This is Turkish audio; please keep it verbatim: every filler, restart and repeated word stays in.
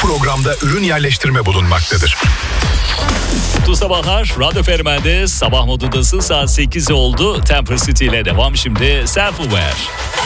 programda ürün yerleştirme bulunmaktadır. Mutlu sabahlar. Radyo Fenomen'de sabah modundasın. Saat sekiz oldu. Temper City ile devam şimdi. Self Aware.